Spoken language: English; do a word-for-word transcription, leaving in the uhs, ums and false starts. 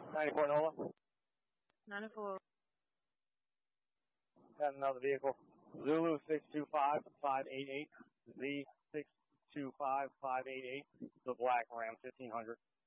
ninety-four Nola. ninety-four. Got another vehicle. Zulu six two five five eight eight. Z six two five five eight eight. The black Ram fifteen hundred.